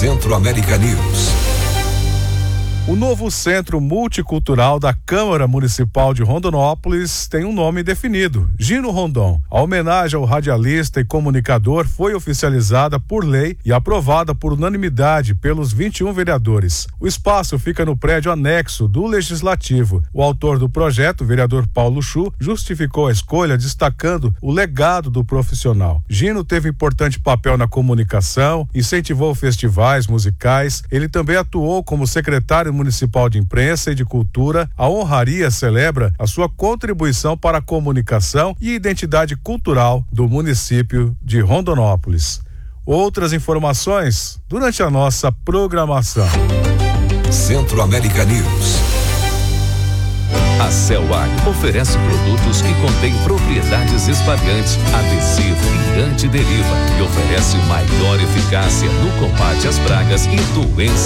Centro América News. O novo Centro Multicultural da Câmara Municipal de Rondonópolis tem um nome definido: Gino Rondon. A homenagem ao radialista e comunicador foi oficializada por lei e aprovada por unanimidade pelos 21 vereadores. O espaço fica no prédio anexo do Legislativo. O autor do projeto, o vereador Paulo Chu, justificou a escolha destacando o legado do profissional. Gino teve importante papel na comunicação, incentivou festivais musicais. Ele também atuou como secretário Municipal de Imprensa e de Cultura. A honraria celebra a sua contribuição para a comunicação e identidade cultural do município de Rondonópolis. Outras informações durante a nossa programação. Centro América News. A Celag oferece produtos que contêm propriedades espalhantes, adesivo e antideriva e oferece maior eficácia no combate às pragas e doenças